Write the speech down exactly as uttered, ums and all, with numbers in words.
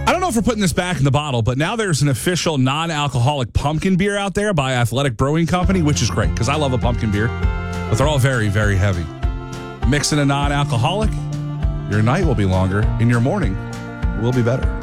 I don't know if we're putting this back in the bottle, but now there's an official non-alcoholic pumpkin beer out there by Athletic Brewing Company, which is great because I love a pumpkin beer, but they're all very, very heavy. Mix in a non-alcoholic, your night will be longer and your morning will be better.